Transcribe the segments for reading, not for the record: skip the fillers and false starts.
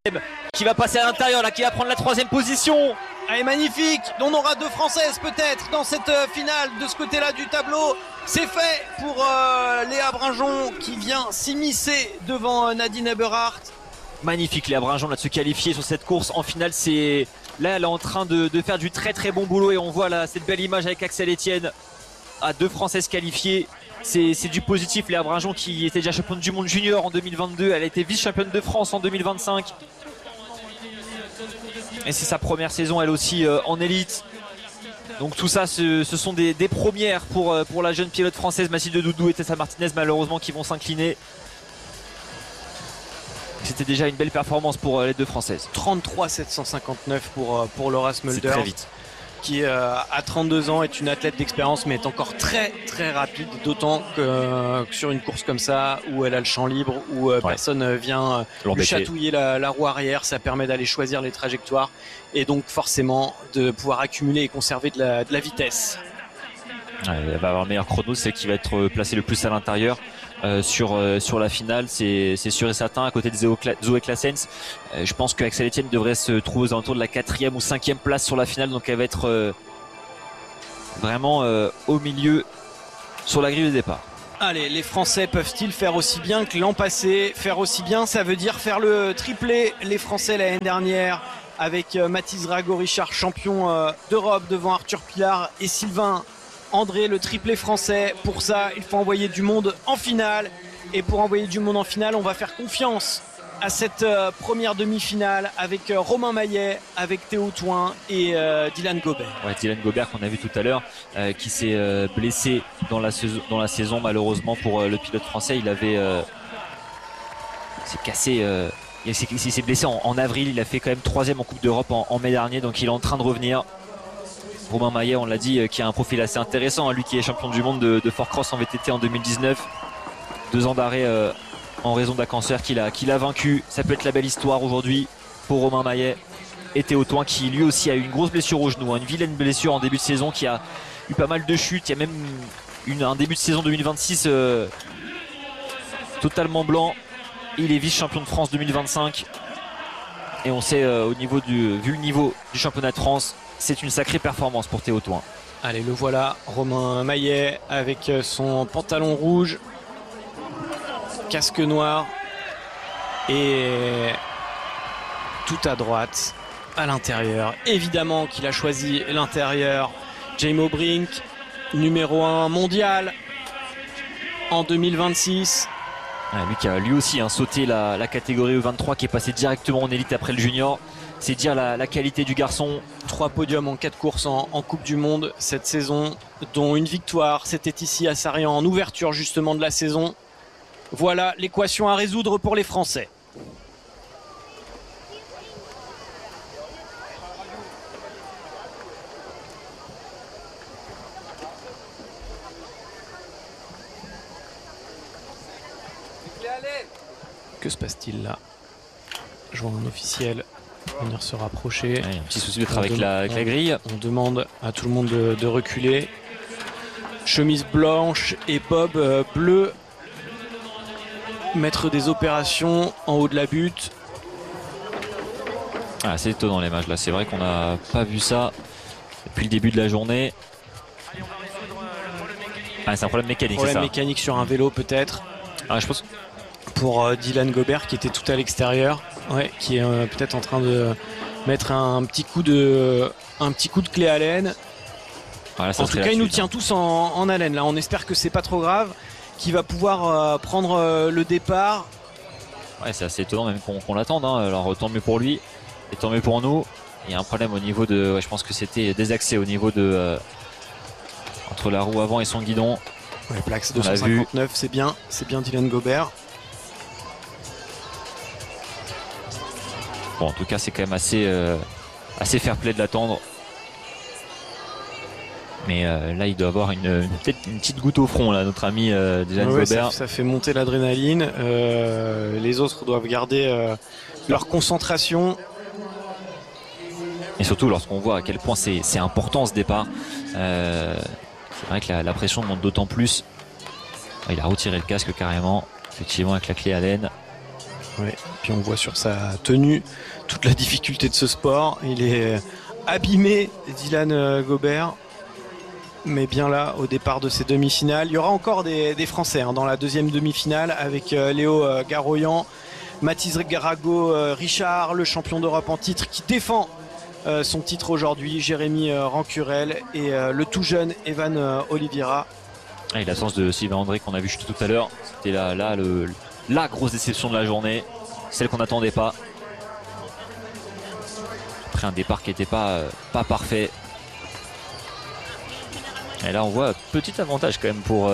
qui va passer à l'intérieur, là, qui va prendre la 3e position. Elle est magnifique. On aura 2 Françaises peut-être dans cette finale de ce côté-là du tableau. C'est fait pour Léa Brinjon qui vient s'immiscer devant Nadine Eberhardt. Magnifique Léa Brinjon là de se qualifier sur cette course en finale. Là elle est en train de faire du très très bon boulot et on voit là cette belle image avec Axel Etienne à 2 Françaises qualifiées. C'est du positif. Léa Brinjon qui était déjà championne du monde junior en 2022, elle a été vice-championne de France en 2025 et c'est sa première saison elle aussi en élite. Donc tout ça ce sont des premières pour la jeune pilote française Mathilde Doudou et Tessa Martinez malheureusement qui vont s'incliner. C'était déjà une belle performance pour les 2 Françaises. 33,759 pour Laura Smulder. C'est très vite. Qui à 32 ans est une athlète d'expérience mais est encore très très rapide, d'autant que sur une course comme ça où elle a le champ libre, où personne vient lui chatouiller la roue arrière, ça permet d'aller choisir les trajectoires et donc forcément de pouvoir accumuler et conserver de la vitesse. Elle va avoir le meilleur chrono, c'est qui va être placé le plus à l'intérieur sur la finale, c'est sûr et certain, à côté de Zoé Claessens. Je pense que Axel Etienne devrait se trouver aux alentours de la 4e ou 5e place sur la finale, donc elle va être vraiment au milieu sur la grille de départ. Allez, les Français peuvent-ils faire aussi bien que l'an passé? Faire aussi bien, ça veut dire faire le triplé. Les Français l'année dernière avec Mathis Rago-Richard, champion d'Europe devant Arthur Pilar et Sylvain André, le triplé français. Pour ça, il faut envoyer du monde en finale. Et pour envoyer du monde en finale, on va faire confiance à cette première demi-finale avec Romain Maillet, avec Théo Thouin et Dylan Gobert. Ouais, Dylan Gobert qu'on a vu tout à l'heure, qui s'est blessé dans la saison malheureusement pour le pilote français. Il avait s'est cassé, il s'est blessé en avril. Il a fait quand même 3e en Coupe d'Europe en mai dernier, donc il est en train de revenir. Romain Maillet, on l'a dit, qui a un profil assez intéressant, hein, lui qui est champion du monde de Fort Cross en VTT en 2019. 2 ans d'arrêt en raison d'un cancer qu'il a vaincu. Ça peut être la belle histoire aujourd'hui pour Romain Maillet. Et Théo Thouin qui lui aussi a eu une grosse blessure au genou, hein, une vilaine blessure en début de saison, qui a eu pas mal de chutes. Il y a même un début de saison 2026 totalement blanc. Il est vice-champion de France 2025. Et on sait vu le niveau du championnat de France, c'est une sacrée performance pour Théo Thouin. Allez, le voilà, Romain Maillet avec son pantalon rouge, casque noir et tout à droite, à l'intérieur. Évidemment qu'il a choisi l'intérieur. Jaymo Brink, numéro 1 mondial en 2026. Lui qui a lui aussi sauté la catégorie E23, qui est passé directement en élite après le junior. C'est dire la qualité du garçon. 3 podiums en 4 courses en Coupe du Monde cette saison, dont une victoire. C'était ici à Sarriens en ouverture justement de la saison. Voilà l'équation à résoudre pour les Français. Que se passe-t-il là? Je vois un officiel venir se rapprocher. Ouais, un petit souci d'être avec la grille. On demande à tout le monde de reculer. Chemise blanche et bob bleu. Maître des opérations en haut de la butte. Ah, c'est étonnant l'image là. C'est vrai qu'on n'a pas vu ça depuis le début de la journée. Ah, c'est un problème mécanique. Problème mécanique sur un vélo peut-être. Ah, je pense. Pour Dylan Gobert qui était tout à l'extérieur, qui est peut-être en train de mettre un petit coup de clé à laine. Voilà, en tout cas, il nous tient tous en haleine là. On espère que c'est pas trop grave, qu'il va pouvoir prendre le départ. Ouais, c'est assez étonnant même qu'on l'attende. Hein. Alors tant mieux pour lui et tant mieux pour nous. Il y a un problème au niveau de, je pense que c'était des accès au niveau de entre la roue avant et son guidon. Ouais, plaque 259, c'est bien Dylan Gobert. Bon, en tout cas, c'est quand même assez fair play de l'attendre. Mais là, il doit avoir peut-être une petite goutte au front, là, notre ami Dylan Gobert. Ça fait monter l'adrénaline. Les autres doivent garder leur concentration. Et surtout, lorsqu'on voit à quel point c'est important ce départ, c'est vrai que la pression monte d'autant plus. Il a retiré le casque carrément, effectivement, avec la clé à laine. Ouais. Puis on voit sur sa tenue toute la difficulté de ce sport. Il est abîmé, Dylan Gobert. Mais bien là, au départ de ces demi-finales. Il y aura encore des Français dans la deuxième demi-finale avec Léo Garoyan, Mathis Rago, Richard, le champion d'Europe en titre, qui défend son titre aujourd'hui, Jérémy Rancurel et le tout jeune Evan Oliveira. Et l'absence de Sylvain André qu'on a vu juste tout à l'heure, c'était la grosse déception de la journée, celle qu'on n'attendait pas. Après un départ qui n'était pas parfait. Et là on voit petit avantage quand même pour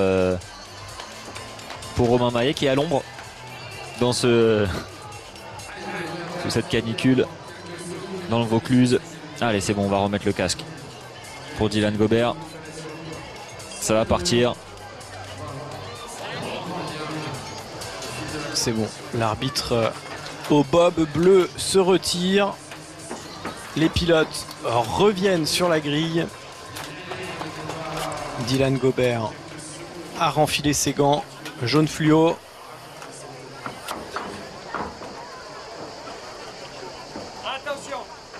Romain Maillet qui est à l'ombre dans sous cette canicule dans le Vaucluse. Allez c'est bon, on va remettre le casque pour Dylan Gobert. Ça va partir. C'est bon, l'arbitre au bob bleu se retire. Les pilotes reviennent sur la grille. Dylan Gobert a renfilé ses gants jaune fluo. Attention.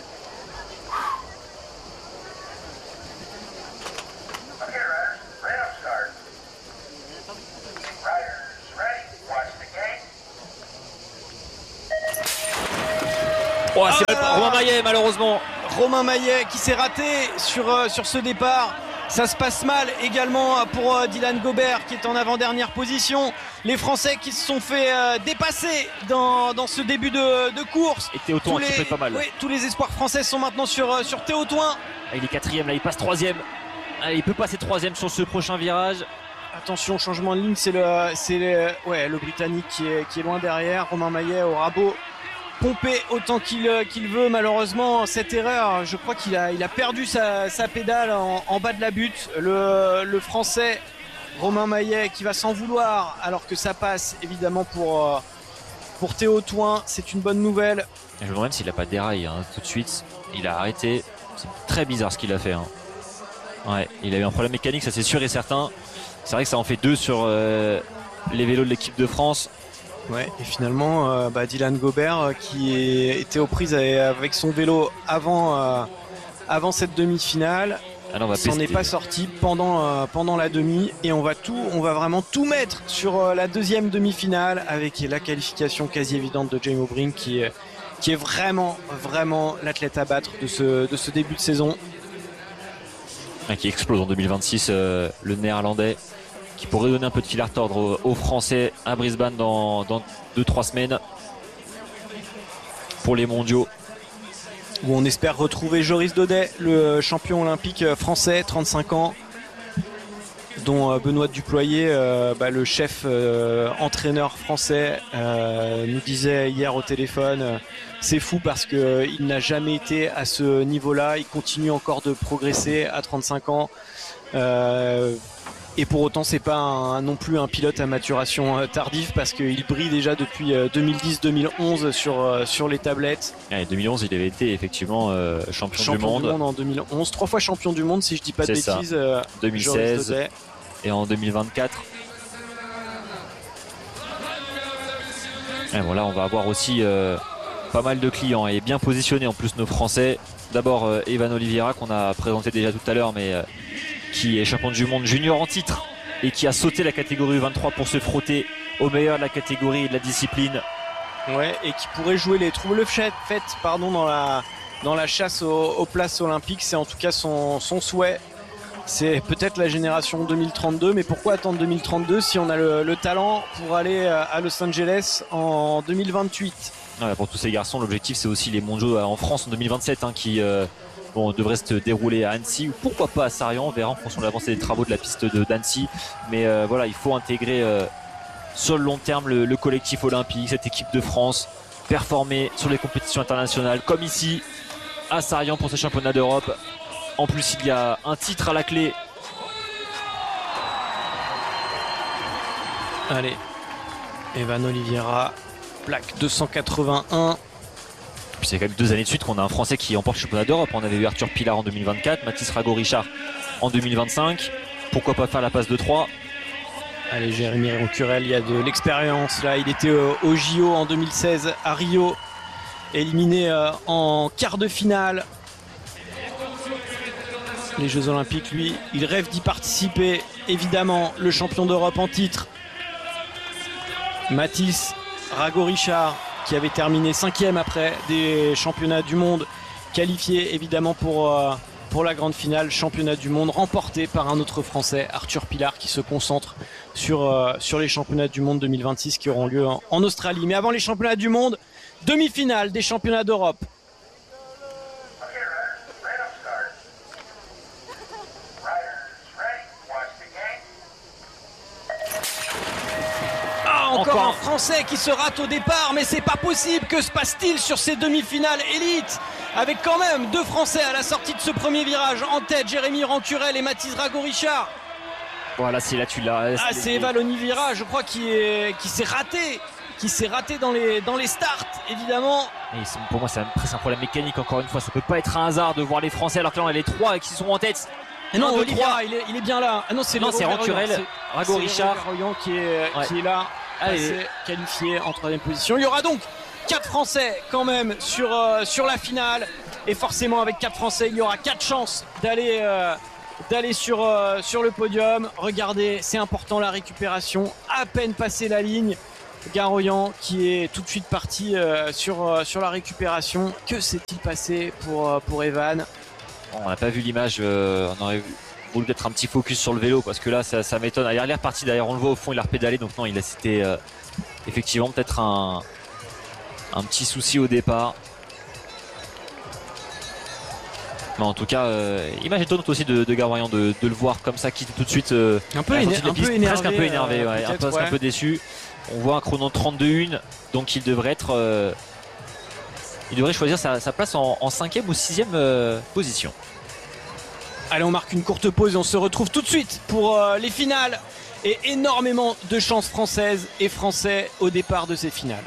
Oh, c'est Romain Maillet malheureusement. Romain Maillet qui s'est raté sur ce départ. Ça se passe mal également pour Dylan Gobert qui est en avant-dernière position. Les Français qui se sont fait dépasser dans ce début de course. Et Théotoin qui fait pas mal. Oui, tous les espoirs français sont maintenant sur Théotoin. Il est quatrième, là il passe troisième. Il peut passer troisième sur ce prochain virage. Attention, changement de ligne, c'est le Britannique qui est loin derrière. Romain Maillet aura beau pomper autant qu'il veut, malheureusement cette erreur, je crois qu'il a perdu sa pédale en bas de la butte. Le Français Romain Maillet qui va s'en vouloir alors que ça passe évidemment pour Théotoin. C'est une bonne nouvelle. Je me demande même s'il n'a pas déraillé tout de suite. Il a arrêté. C'est très bizarre ce qu'il a fait. Ouais, il a eu un problème mécanique, ça c'est sûr et certain. C'est vrai que ça en fait deux sur les vélos de l'équipe de France. Ouais, et finalement Dylan Gobert qui était aux prises avec son vélo avant cette demi-finale, s'en est pas sorti pendant la demi, et on va vraiment tout mettre sur la deuxième demi-finale avec la qualification quasi évidente de Jamie O'Brien qui est vraiment l'athlète à battre de ce début de saison. Qui explose en 2026, le néerlandais, qui pourrait donner un peu de fil à retordre aux Français à Brisbane dans 2-3 semaines pour les mondiaux. Où on espère retrouver Joris Daudet, le champion olympique français, 35 ans, dont Benoît Duployer, le chef entraîneur français, nous disait hier au téléphone, c'est fou parce qu'il n'a jamais été à ce niveau-là, il continue encore de progresser à 35 ans. Et pour autant, c'est pas non plus un pilote à maturation tardive parce qu'il brille déjà depuis 2010-2011 sur les tablettes. Et 2011, il avait été effectivement champion du monde en 2011, 3 fois champion du monde si je dis pas de bêtises. 2016 et en 2024. Et voilà, on va avoir aussi pas mal de clients et bien positionnés en plus nos Français. D'abord Evan Oliveira qu'on a présenté déjà tout à l'heure, mais qui est champion du monde junior en titre et qui a sauté la catégorie 23 pour se frotter au meilleur de la catégorie et de la discipline. Ouais, et qui pourrait jouer les troubles faites dans la chasse aux places olympiques. C'est en tout cas son souhait. C'est peut-être la génération 2032, mais pourquoi attendre 2032 si on a le talent pour aller à Los Angeles en 2028? Pour tous ces garçons, l'objectif c'est aussi les mondiaux en France en 2027 qui devrait se dérouler à Annecy ou pourquoi pas à Sarrian. On verra en fonction de l'avancée des travaux de la piste d'Annecy. Mais voilà, il faut intégrer sur le long terme le collectif olympique, cette équipe de France, performer sur les compétitions internationales comme ici à Sarrian pour ces championnats d'Europe. En plus, il y a un titre à la clé. Allez, Evan Oliveira, plaque 281. Puis c'est quand même 2 années de suite qu'on a un Français qui emporte le championnat d'Europe. On avait eu Arthur Pilar en 2024, Mathis Rago-Richard en 2025. Pourquoi pas faire la passe de 3? Allez, Jérémy Rancurel, il y a de l'expérience là. Il était au JO en 2016 à Rio, éliminé en quart de finale. Les Jeux Olympiques, lui, il rêve d'y participer. Évidemment, le champion d'Europe en titre, Mathis Rago-Richard, qui avait terminé 5e après des championnats du monde, qualifié évidemment pour la grande finale, championnat du monde remporté par un autre Français, Arthur Pilar, qui se concentre sur les championnats du monde 2026 qui auront lieu en Australie. Mais avant les championnats du monde, demi-finale des championnats d'Europe. Encore un Français qui se rate au départ, mais c'est pas possible. Que se passe-t-il sur ces demi-finales élites, avec quand même 2 Français à la sortie de ce premier virage en tête, Jérémy Rancurel et Mathis Rago-Richard. Voilà, c'est là tu l'as. C'est Eva Lonivira, je crois, qui s'est raté dans les starts, évidemment. Et pour moi, c'est presque un problème mécanique. Encore une fois, ça peut pas être un hasard de voir les Français alors que là on a les 3 qui sont en tête. Et non, le 3, il est bien là. Ah non, c'est Rancurel, Rago-Richard qui est là. Allez, qualifié en 3e position. Il y aura donc 4 Français quand même sur la finale, et forcément avec 4 Français il y aura 4 chances d'aller sur le podium. Regardez, c'est important, la récupération, à peine passé la ligne. Garoyan qui est tout de suite parti sur la récupération. Que s'est-il passé pour Evan? On n'a pas vu l'image, on aurait voulu peut-être un petit focus sur le vélo, parce que là ça m'étonne. Il est reparti d'ailleurs, on le voit au fond, il a repédalé, donc non, c'était effectivement peut-être un petit souci au départ. Mais en tout cas, image étonnante aussi de Garoyan de le voir comme ça, quitter tout de suite un peu énervé, presque un peu énervé, un peu déçu. On voit un chrono 32-1, donc il devrait choisir sa place en 5e ou 6e position. Allez, on marque une courte pause et on se retrouve tout de suite pour les finales. Et énormément de chances françaises et français au départ de ces finales.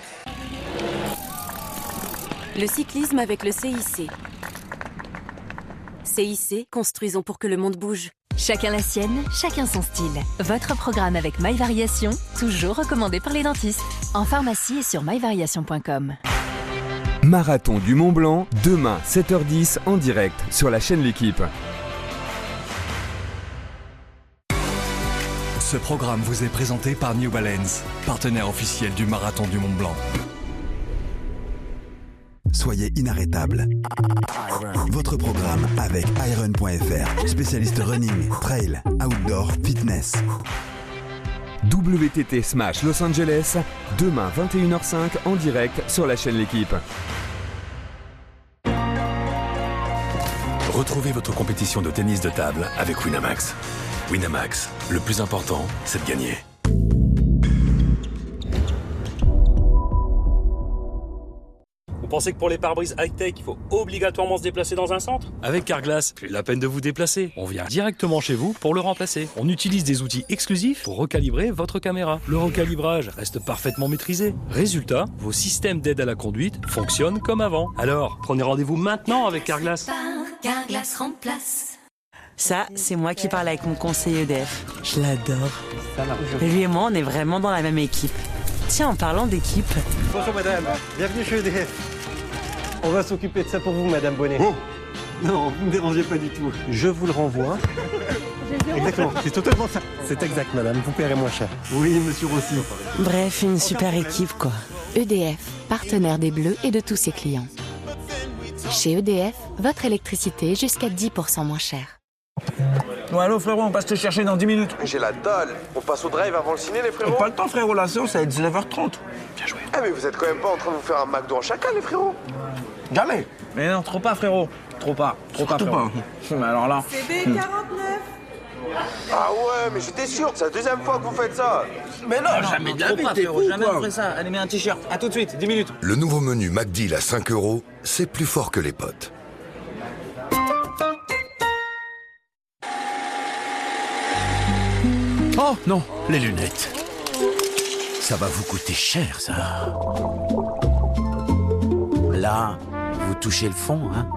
Le cyclisme avec le CIC. CIC, construisons pour que le monde bouge. Chacun la sienne, chacun son style. Votre programme avec MyVariation, toujours recommandé par les dentistes. En pharmacie et sur myvariation.com. Marathon du Mont Blanc, demain 7h10 en direct sur la chaîne L'Équipe. Ce programme vous est présenté par New Balance, partenaire officiel du Marathon du Mont Blanc. Soyez inarrêtable. Votre programme avec Iron.fr, spécialiste running, trail, outdoor, fitness. WTT Smash Los Angeles, demain 21h05 en direct sur la chaîne L'Équipe. Retrouvez votre compétition de tennis de table avec Winamax. Winamax, le plus important, c'est de gagner. Vous pensez que pour les pare-brises high-tech, il faut obligatoirement se déplacer dans un centre? Avec Carglass, plus la peine de vous déplacer. On vient directement chez vous pour le remplacer. On utilise des outils exclusifs pour recalibrer votre caméra. Le recalibrage reste parfaitement maîtrisé. Résultat, vos systèmes d'aide à la conduite fonctionnent comme avant. Alors, prenez rendez-vous maintenant avec Carglass. Carglass remplace. Ça, c'est moi qui parle avec mon conseiller EDF. Je l'adore. Lui et moi, on est vraiment dans la même équipe. Tiens, en parlant d'équipe... Bonjour madame, bienvenue chez EDF. On va s'occuper de ça pour vous, madame Bonnet. Oh non, vous ne me dérangez pas du tout. Je vous le renvoie. Exactement, c'est totalement ça. C'est exact, madame, vous paierez moins cher. Oui, monsieur Rossi. Bref, une super équipe, quoi. EDF, partenaire des Bleus et de tous ses clients. Chez EDF, votre électricité est jusqu'à 10% moins chère. Bon, allô frérot, on passe te chercher dans 10 minutes. J'ai la dalle. On passe au drive avant le ciné, les frérots. Pas le temps, frérot, la séance, c'est à 19h30. Bien joué. Ah, mais vous êtes quand même pas en train de vous faire un McDo en chacun, les frérots. Jamais. Mais non, trop pas, frérot. Trop pas, frérot. Mais alors là... C'est B49. Ah ouais, mais j'étais sûr. C'est la deuxième fois que vous faites ça. Mais non, jamais de la vie, frérot. Jamais on ferait ça. Allez, mets un t-shirt. À tout de suite, 10 minutes. Le nouveau menu McDeal à 5 €, c'est plus fort que les potes. Oh non, les lunettes. Ça va vous coûter cher, ça. Là, vous touchez le fond, hein.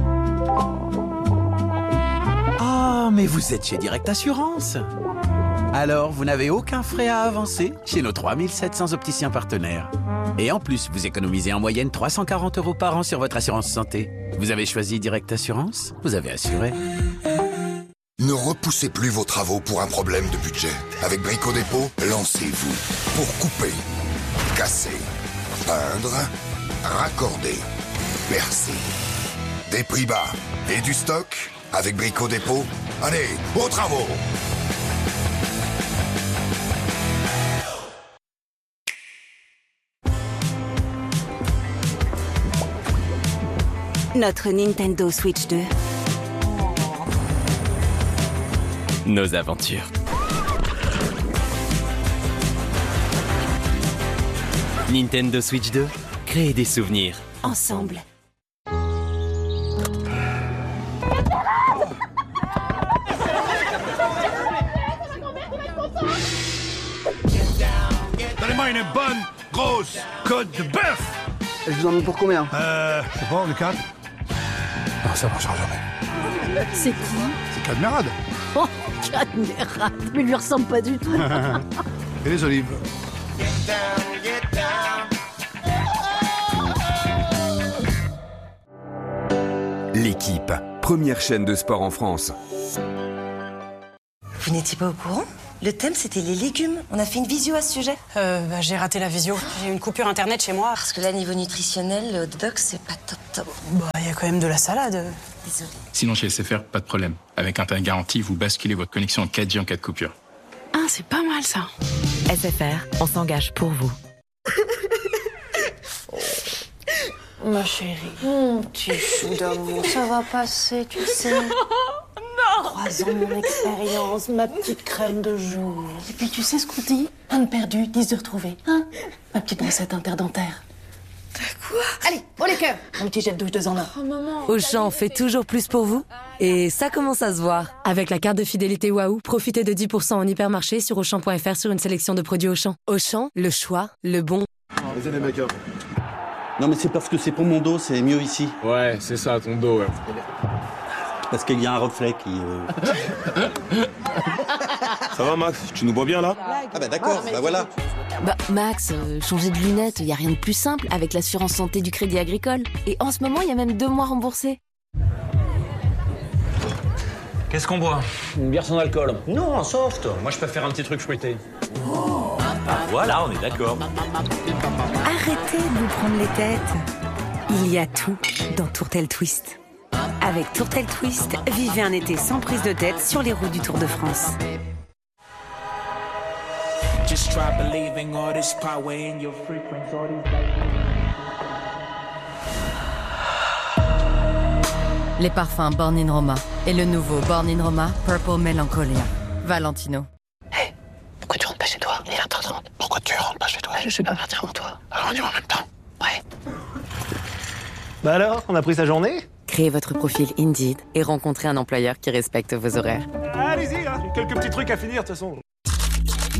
Ah, mais vous êtes chez Direct Assurance. Alors, vous n'avez aucun frais à avancer chez nos 3700 opticiens partenaires. Et en plus, vous économisez en moyenne 340 € par an sur votre assurance santé. Vous avez choisi Direct Assurance, vous avez assuré. Ne repoussez plus vos travaux pour un problème de budget. Avec Brico Dépôt, lancez-vous pour couper, casser, peindre, raccorder, percer. Des prix bas et du stock avec Brico Dépôt. Allez, aux travaux! Notre Nintendo Switch 2. Nos aventures. Nintendo Switch 2, créer des souvenirs. Ensemble. Donnez-moi une bonne, grosse côte de bœuf. Je vous en mets pour combien Je sais pas, on est 4. Non, ça marchera jamais. C'est qui? C'est Cadmerade. Oh, Cadmerade, mais il lui ressemble pas du tout. Et les olives. L'équipe, première chaîne de sport en France. Vous n'étiez pas au courant? Le thème, c'était les légumes. On a fait une visio à ce sujet. J'ai raté la visio. J'ai eu une coupure internet chez moi. Parce que là, niveau nutritionnel, le hot dog, c'est pas top. Il y a quand même de la salade. Désolée. Sinon, chez SFR, pas de problème. Avec un Internet garanti, vous basculez votre connexion en 4G en cas de coupure. Ah, c'est pas mal ça. SFR, on s'engage pour vous. Ma chérie, petit chou d'amour, ça va passer, tu sais. Non. 3 ans mon expérience, ma petite crème de jour. Et puis tu sais ce qu'on dit? Un de perdu, 10 de retrouvé. Hein? Ma petite brossette interdentaire. Quoi? Allez, au les cœurs. Un petit jet de douche 2 en 1. Oh maman. Auchan fait toujours plus pour vous. Et ça commence à se voir. Avec la carte de fidélité Waouh, profitez de 10% en hypermarché sur Auchan.fr sur une sélection de produits Auchan. Auchan, le choix, le bon. Vas-y les mecs. Non mais c'est parce que c'est pour mon dos, c'est mieux ici. Ouais, c'est ça, ton dos, ouais. Parce qu'il y a un reflet qui... Ça va, Max? Tu nous vois bien, là? Ah bah d'accord, bah voilà. Bah Max, changer de lunettes, y a rien de plus simple avec l'assurance santé du Crédit Agricole. Et en ce moment, il y a même 2 mois remboursés. Qu'est-ce qu'on boit? Une bière sans alcool. Non, en soft. Moi, je préfère un petit truc fruité. Voilà, on est d'accord. Arrêtez de vous prendre les têtes. Il y a tout dans Tourtel Twist. Avec Tourtel Twist, vivez un été sans prise de tête sur les routes du Tour de France. Les parfums Born in Roma et le nouveau Born in Roma Purple Melancholia. Valentino. Hey, pourquoi tu rentres pas chez toi? Il est 20h30. Pourquoi tu rentres pas chez toi? Je vais pas partir avant toi. Alors on y va en même temps. Ouais. Bah alors, on a pris sa journée? Créez votre profil Indeed et rencontrez un employeur qui respecte vos horaires. Allez-y, hein. Quelques petits trucs à finir de toute façon.